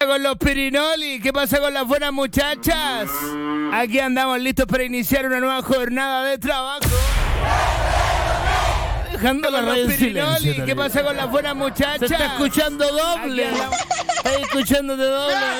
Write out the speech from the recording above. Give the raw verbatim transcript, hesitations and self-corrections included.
Con los Pirinoli, ¿qué pasa con las buenas muchachas? Aquí andamos listos para iniciar una nueva jornada de trabajo. Dejando la radio en silencio. ¿Qué pasa con las buenas muchachas? Se está escuchando doble. Estoy escuchando de doble.